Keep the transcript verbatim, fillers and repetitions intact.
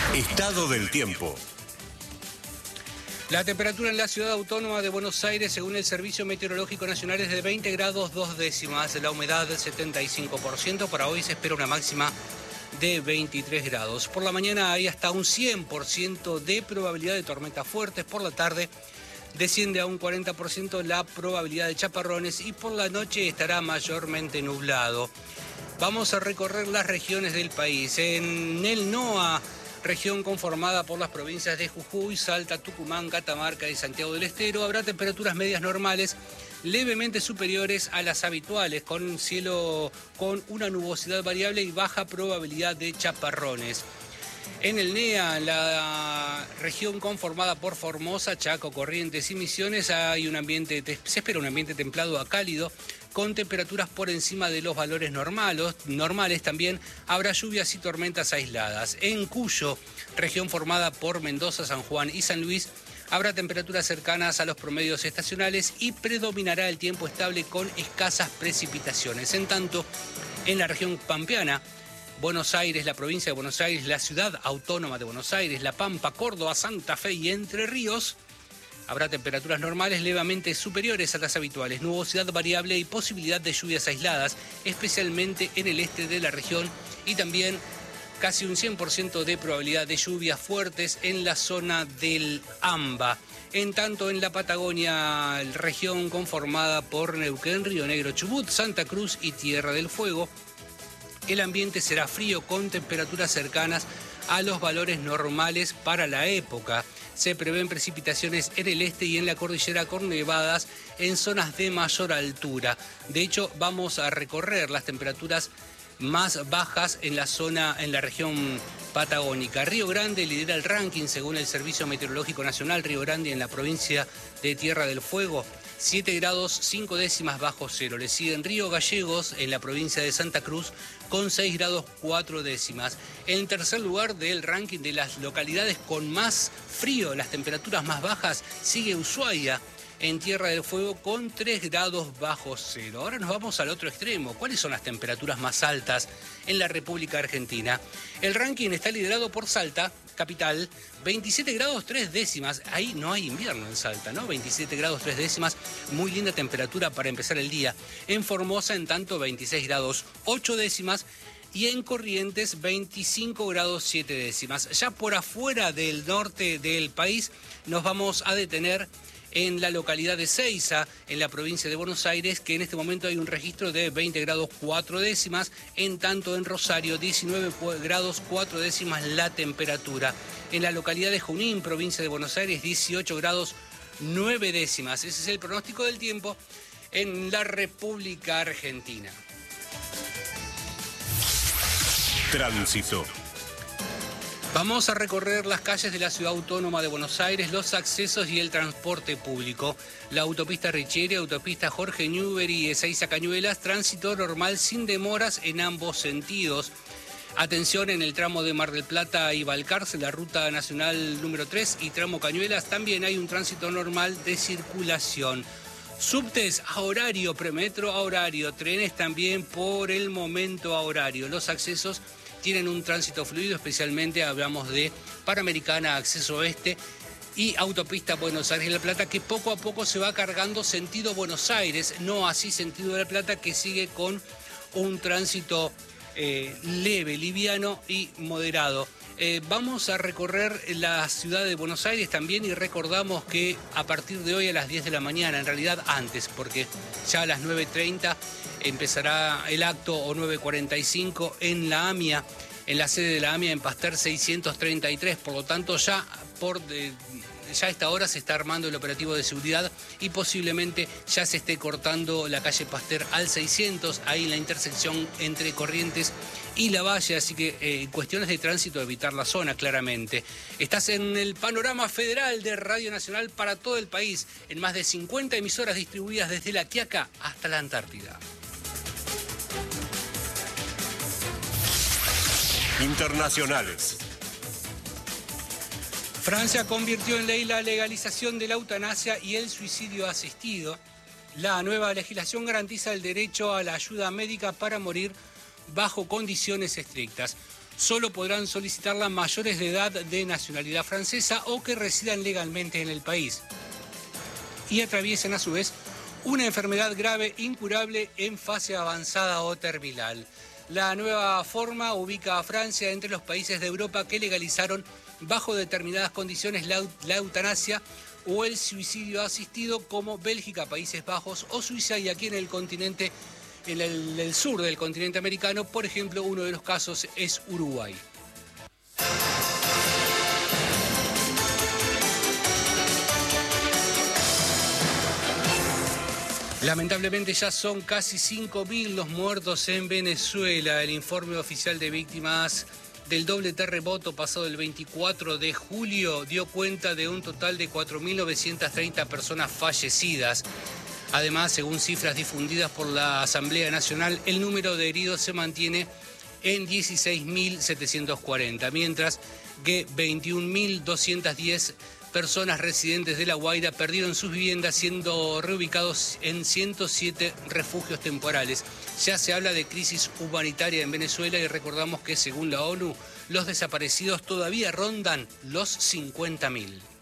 Estado del tiempo. La temperatura en la ciudad autónoma de Buenos Aires, según el Servicio Meteorológico Nacional, es de veinte grados dos décimas. La humedad del setenta y cinco por ciento. Para hoy se espera una máxima de veintitrés grados. Por la mañana hay hasta un cien por ciento de probabilidad de tormentas fuertes. Por la tarde desciende a un cuarenta por ciento la probabilidad de chaparrones y por la noche estará mayormente nublado. Vamos a recorrer las regiones del país. En el NOA, región conformada por las provincias de Jujuy, Salta, Tucumán, Catamarca y Santiago del Estero, habrá temperaturas medias normales levemente superiores a las habituales, con cielo con una nubosidad variable y baja probabilidad de chaparrones. En el NEA, la región conformada por Formosa, Chaco, Corrientes y Misiones, hay un ambiente, se espera un ambiente templado a cálido, con temperaturas por encima de los valores normales. normales. También habrá lluvias y tormentas aisladas. En Cuyo, región formada por Mendoza, San Juan y San Luis, habrá temperaturas cercanas a los promedios estacionales y predominará el tiempo estable con escasas precipitaciones. En tanto, en la región pampeana, Buenos Aires, la provincia de Buenos Aires, la ciudad autónoma de Buenos Aires, La Pampa, Córdoba, Santa Fe y Entre Ríos, habrá temperaturas normales levemente superiores a las habituales, nubosidad variable y posibilidad de lluvias aisladas, especialmente en el este de la región, y también casi un cien por ciento de probabilidad de lluvias fuertes en la zona del AMBA. En tanto, en la Patagonia, región conformada por Neuquén, Río Negro, Chubut, Santa Cruz y Tierra del Fuego, el ambiente será frío con temperaturas cercanas a los valores normales para la época. Se prevén precipitaciones en el este y en la cordillera con nevadas en zonas de mayor altura. De hecho, vamos a recorrer las temperaturas más bajas en la zona, en la región patagónica. Río Grande lidera el ranking según el Servicio Meteorológico Nacional. Río Grande en la provincia de Tierra del Fuego, siete grados cinco décimas bajo cero. Le siguen Río Gallegos en la provincia de Santa Cruz con seis grados cuatro décimas. En tercer lugar del ranking de las localidades con más frío, las temperaturas más bajas, sigue Ushuaia en Tierra del Fuego con tres grados bajo cero. Ahora nos vamos al otro extremo. ¿Cuáles son las temperaturas más altas en la República Argentina? El ranking está liderado por Salta, capital, veintisiete grados tres décimas. Ahí no hay invierno en Salta, ¿no? veintisiete grados tres décimas, muy linda temperatura para empezar el día. En Formosa, en tanto, veintiséis grados ocho décimas. Y en Corrientes, veinticinco grados siete décimas. Ya por afuera del norte del país nos vamos a detener en la localidad de Seiza, en la provincia de Buenos Aires, que en este momento hay un registro de veinte grados cuatro décimas, en tanto en Rosario, diecinueve grados cuatro décimas la temperatura. En la localidad de Junín, provincia de Buenos Aires, dieciocho grados nueve décimas. Ese es el pronóstico del tiempo en la República Argentina. Tránsito. Vamos a recorrer las calles de la ciudad autónoma de Buenos Aires, los accesos y el transporte público. La autopista Richieri, autopista Jorge Newbery y Ezeiza Cañuelas, tránsito normal sin demoras en ambos sentidos. Atención en el tramo de Mar del Plata y Balcarce, la ruta nacional número tres y tramo Cañuelas, también hay un tránsito normal de circulación. Subtes a horario, premetro a horario, trenes también por el momento a horario. Los accesos tienen un tránsito fluido, especialmente hablamos de Panamericana, acceso oeste y autopista Buenos Aires-La Plata, que poco a poco se va cargando sentido Buenos Aires, no así sentido de La Plata, que sigue con un tránsito eh, leve, liviano y moderado. Eh, vamos a recorrer la ciudad de Buenos Aires también y recordamos que a partir de hoy a las diez de la mañana, en realidad antes, porque ya a las nueve treinta empezará el acto, o nueve cuarenta y cinco, en la AMIA, en la sede de la AMIA en Pasteur seiscientos treinta y tres. Por lo tanto, ya por de, ya a esta hora se está armando el operativo de seguridad y posiblemente ya se esté cortando la calle Pasteur al seiscientos, ahí en la intersección entre Corrientes y Lavalle, así que eh, cuestiones de tránsito, evitar la zona claramente. Estás en el panorama federal de Radio Nacional para todo el país, en más de cincuenta emisoras distribuidas desde La Quiaca hasta la Antártida. Internacionales. Francia convirtió en ley la legalización de la eutanasia y el suicidio asistido. La nueva legislación garantiza el derecho a la ayuda médica para morir bajo condiciones estrictas. solo podrán solicitarla mayores de edad de nacionalidad francesa o que residan legalmente en el país y atraviesen a su vez una enfermedad grave incurable en fase avanzada o terminal. La nueva forma ubica a Francia entre los países de Europa que legalizaron bajo determinadas condiciones la, la eutanasia o el suicidio asistido, como Bélgica, Países Bajos o Suiza, y aquí en el continente, en el, el sur del continente americano, por ejemplo, uno de los casos es Uruguay. Lamentablemente ya son casi cinco mil los muertos en Venezuela. El informe oficial de víctimas del doble terremoto pasado el veinticuatro de julio dio cuenta de un total de cuatro mil novecientas treinta personas fallecidas. Además, según cifras difundidas por la Asamblea Nacional, el número de heridos se mantiene en dieciséis mil setecientos cuarenta, mientras que veintiún mil doscientas diez personas residentes de La Guaira perdieron sus viviendas, siendo reubicados en ciento siete refugios temporales. Ya se habla de crisis humanitaria en Venezuela y recordamos que, según la ONU, los desaparecidos todavía rondan los cincuenta mil.